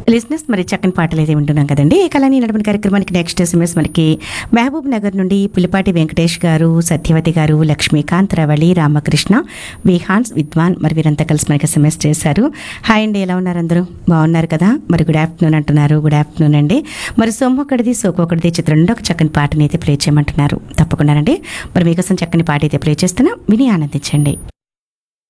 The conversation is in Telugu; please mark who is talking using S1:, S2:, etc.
S1: లిజినెస్ మరి చక్కని పాటలు అయితే వింటున్నాం కదండి. ఈ కళని నడపని కార్యక్రమానికి నెక్స్ట్ ఎస్ఎంఎస్ మనకి మహబూబ్ నగర్ నుండి పులిపాటి వెంకటేష్ గారు, సత్యవతి గారు, లక్ష్మీకాంత్, రవళి, రామకృష్ణ, విహాన్స్, విద్వాన్ మరి వీరంతా కలిసి మనకి ఎస్ఎంఎస్ చేశారు. హాయ్ అండి, ఎలా ఉన్నారు అందరూ? బాగున్నారు కదా? మరి గుడ్ ఆఫ్టర్నూన్ అంటున్నారు. గుడ్ ఆఫ్టర్నూన్ అండి. మరి సొమ్ము ఒకటిది సోకు ఒకటిది చిత్రం నుండి ఒక చక్కని పాటని అయితే ప్లే చేయమంటున్నారు. తప్పకుండా అండి. మరి మీకోసం చక్కని పాట అయితే ప్లే చేస్తున్నా, విని ఆనందించండి.